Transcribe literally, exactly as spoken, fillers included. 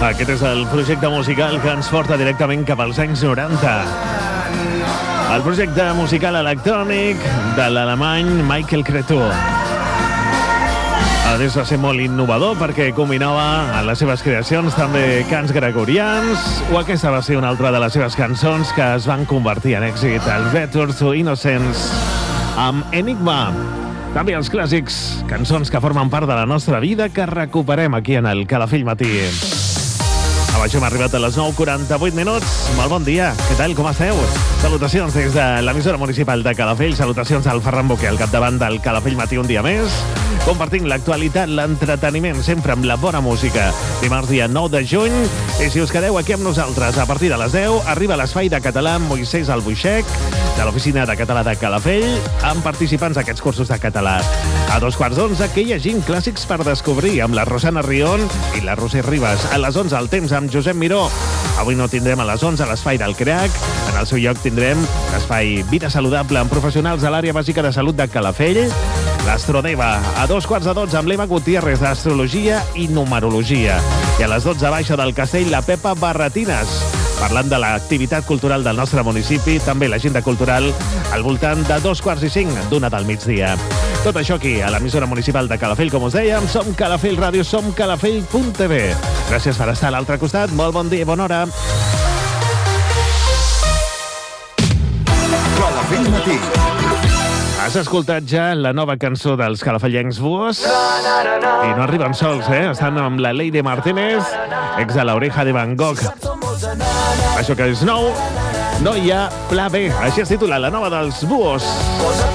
Aquest és el projecte musical que ens porta directament cap als anys noranta. El projecte musical electrònic de l'alemany Michael Cretu. A més, va ser molt innovador perquè combinava en les seves creacions també cants gregorians, o aquesta va ser una altra de les seves cançons que es van convertir en èxit, el Return to Innocence, amb Enigma. També els clàssics, cançons que formen part de la nostra vida que recuperem aquí en el Calafell Matí. Amb això hem arribat a les nou quaranta-vuit minuts. Molt bon dia. Què tal? Com esteu? Salutacions des de l'emissora municipal de Calafell. Salutacions al Ferran Boquer, al capdavant del Calafell Matí un dia més. Compartint l'actualitat, l'entreteniment, sempre amb la bona música. Dimarts, dia nou de juny. I si us quedeu aquí amb nosaltres, a partir de les deu, arriba l'espai de català amb Moisès Albuixec, de l'Oficina de Català de Calafell, amb participants d'aquests cursos de català. A dos quarts d'onze, que llegim clàssics per descobrir, amb la Rosana Rion i la Roser Ribas. A les onze, el temps amb Josep Miró. Avui no tindrem a les onze l'espai del C R E A C. En el seu lloc tindrem l'espai Vida Saludable amb professionals de l'àrea bàsica de salut de Calafell. L'Astrodeva, a dos quarts de dotze, amb l'Eva Gutiérrez, d'astrologia i numerologia. I a les dotze, baixa del Castell, la Pepa Barretines, parlant de l'activitat cultural del nostre municipi, també l'agenda cultural, al voltant de dos quarts i cinc, d'una del migdia. Tot això aquí, a l'emissora municipal de Calafell, com us dèiem, som Calafell Ràdio, som calafell punt t v. Gràcies per estar a l'altre costat, molt bon dia i bona hora. Calafell Matí. Has escoltat ja la nova cançó dels calafellencs Búhos? I no arriben sols, eh? Estan amb la Lady Martínez, ex de l'Oreja de Van Gogh. Això que és nou, no hi ha pla B. Així es titula la nova dels Búhos.